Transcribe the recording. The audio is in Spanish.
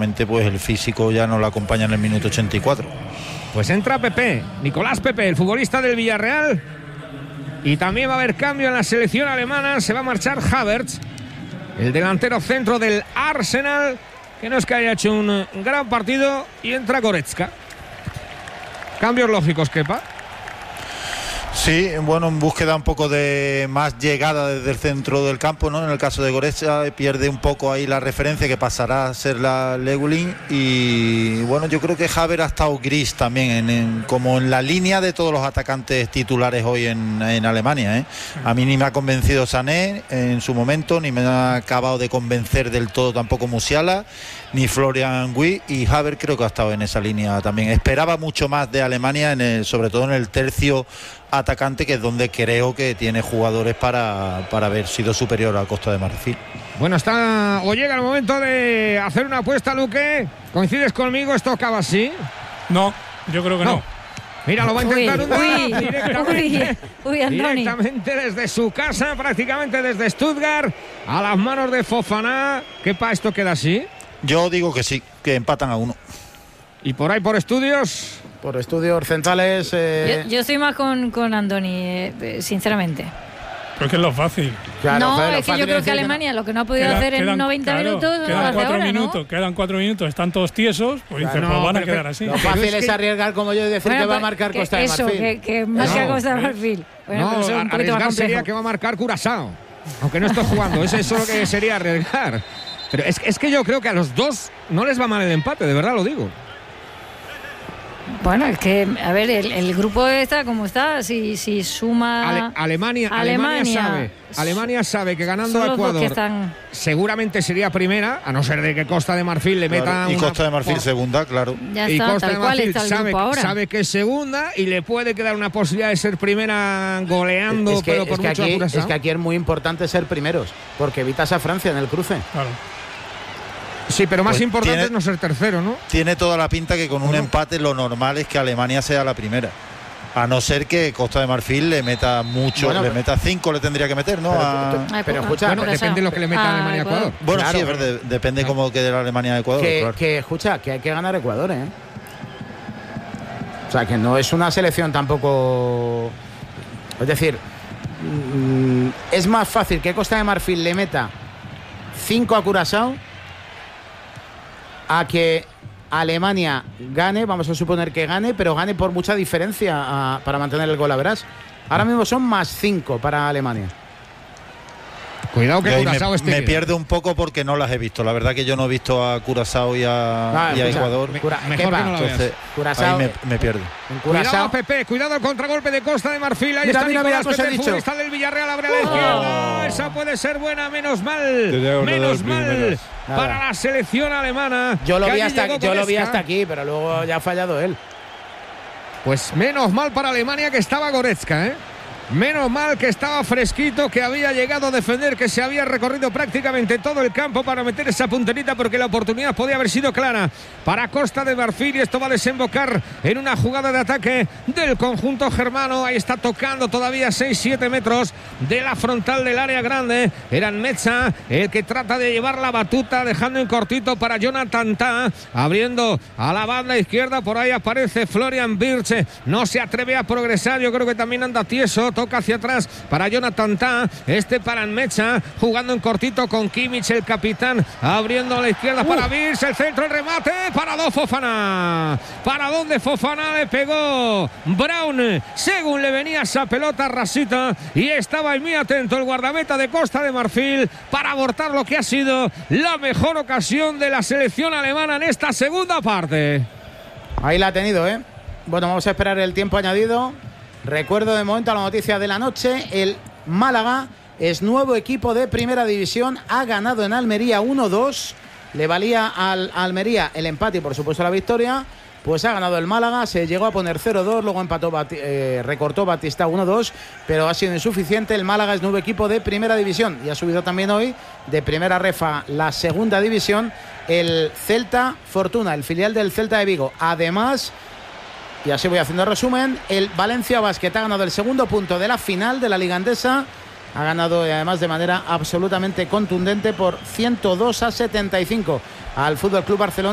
lógicamente pues el físico ya no lo acompaña en el minuto 84. Pues entra Pepe, Nicolás Pepe, el futbolista del Villarreal, y también va a haber cambio en la selección alemana. Se va a marchar Havertz, el delantero centro del Arsenal, que no es que haya hecho un gran partido, y entra Goretzka. Cambios lógicos, Kepa. Sí, bueno, en búsqueda un poco de más llegada desde el centro del campo, ¿no? En el caso de Goretzka pierde un poco ahí la referencia, que pasará a ser la Legulin, y bueno, yo creo que Havertz ha estado gris también, como en la línea de todos los atacantes titulares hoy en Alemania, ¿eh? A mí ni me ha convencido Sané en su momento, ni me ha acabado de convencer del todo tampoco Musiala, ni Florian Wirtz, y Havertz creo que ha estado en esa línea también. Esperaba mucho más de Alemania, sobre todo en el tercio atacante, que es donde creo que tiene jugadores para haber sido superior a Costa de Marfil. Bueno, está o llega el momento de hacer una apuesta, Luque. ¿Coincides conmigo? ¿Esto acaba así? No, yo creo que no. Mira, lo va a intentar Andoni. Directamente desde su casa, prácticamente desde Stuttgart, a las manos de Fofana. ¿Qué pa, esto queda así? Yo digo que sí, que empatan a 1. ¿Y por ahí por estudios? Por estudios centrales. Yo estoy más con Andoni, sinceramente. Pero es que es lo fácil. Claro, no, es que yo creo que Alemania lo que no ha podido hacer en 90 minutos quedan 4 ahora, minutos, ¿no? Quedan 4 minutos, están todos tiesos, pues claro, dicen, pues van a quedar así. Lo fácil es arriesgar como yo y decir que va a marcar Costa de Marfil. Eso, que marca Costa de Marfil. Bueno, no, pero arriesgar sería que va a marcar Curazao, aunque no esté jugando. Eso es lo que sería arriesgar. Pero es que yo creo que a los dos no les va mal el empate, de verdad lo digo. Bueno, es que, a ver, el grupo está como está, si suma... Alemania sabe que ganando a Ecuador seguramente sería primera, a no ser de que Costa de Marfil le meta y Costa de Marfil segunda, claro. Ya y está, Costa de Marfil sabe que es segunda y le puede quedar una posibilidad de ser primera goleando, pero por mucho Curazao. Es que aquí es muy importante ser primeros, porque evitas a Francia en el cruce. Claro. Sí, pero más importante es no ser tercero, ¿no? Tiene toda la pinta que con un empate lo normal es que Alemania sea la primera. A no ser que Costa de Marfil le meta mucho, le meta 5, le tendría que meter, ¿no? Pero escucha, bueno, depende de lo que le meta Alemania a Ecuador. Bueno, claro, sí, es verdad, depende cómo quede la Alemania de Ecuador. Escucha, que hay que ganar Ecuador, ¿eh? O sea, que no es una selección tampoco... Es decir, es más fácil que Costa de Marfil le meta 5 a Curazao a que Alemania gane, vamos a suponer que gane, pero gane por mucha diferencia para mantener el gol a verás. Ahora mismo son más 5 para Alemania. Cuidado que Curazao me pierde un poco porque no las he visto. La verdad que yo no he visto a Curazao y a Ecuador. Mejor que no la veas. Curazao, ahí me pierdo. Cuidado, Pepe, cuidado el contragolpe de Costa de Marfil. Ahí está Nicolás Pepe, el futbolista del Villarreal, abre a la izquierda. Esa puede ser buena, menos mal para la selección alemana. Yo lo vi hasta aquí, pero luego ya ha fallado él. Pues menos mal para Alemania que estaba Goretzka, ¿eh? Menos mal que estaba fresquito, que había llegado a defender, que se había recorrido prácticamente todo el campo para meter esa punterita, porque la oportunidad podía haber sido clara para Costa de Marfil, y esto va a desembocar en una jugada de ataque del conjunto germano. Ahí está tocando todavía 6-7 metros de la frontal del área grande. Era Metza el que trata de llevar la batuta, dejando en cortito para Jonathan Tah, abriendo a la banda izquierda. Por ahí aparece Florian Wirtz, no se atreve a progresar, yo creo que también anda tieso. Toca hacia atrás para Jonathan Tah, para Mecha, jugando en cortito con Kimmich, el capitán, abriendo a la izquierda para Wirtz, el centro, el remate, parado Fofana. ¿Para dónde Fofana? Le pegó Braun, según le venía esa pelota rasita, y estaba ahí muy atento el guardameta de Costa de Marfil para abortar lo que ha sido la mejor ocasión de la selección alemana en esta segunda parte. Ahí la ha tenido, ¿eh? Bueno, vamos a esperar el tiempo añadido. Recuerdo de momento la noticia de la noche: el Málaga es nuevo equipo de primera división, ha ganado en Almería 1-2, le valía al Almería el empate y por supuesto la victoria, pues ha ganado el Málaga, se llegó a poner 0-2, luego empató, recortó Batista 1-2, pero ha sido insuficiente. El Málaga es nuevo equipo de primera división y ha subido también hoy de primera refa la segunda división el Celta Fortuna, el filial del Celta de Vigo. Además, y así voy haciendo resumen, el Valencia Basket ha ganado el segundo punto de la final de la Liga Endesa. Ha ganado, y además de manera absolutamente contundente, por 102-75 al Fútbol Club Barcelona.